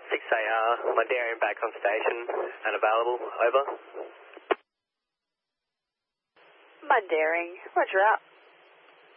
6AR, Mundaring back on station and available, over. Mundaring, roger out.